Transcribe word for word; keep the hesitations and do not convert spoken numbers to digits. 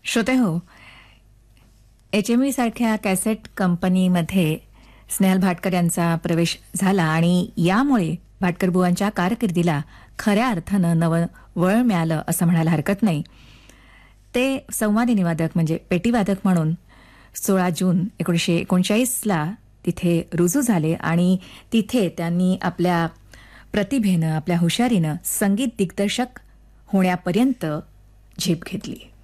श्रोते हो, H M V सारख्या कॅसेट कंपनीमध्ये स्नेहल भाटकर यांचा प्रवेश झाला आणि यामुळे भाटकर बुवांच्या कारकिर्दीला खऱ्या अर्थानं नवं वळ मिळालं असं म्हणायला हरकत नाही. ते संवादिनी वादक म्हणजे पेटीवादक म्हणून सोळा जून एकोणीसशे एकोणचाळीसला तिथे रुजू झाले आणि तिथे त्यांनी आपल्या प्रतिभेनं, आपल्या हुशारीनं संगीत दिग्दर्शक होण्यापर्यंत झेप घेतली.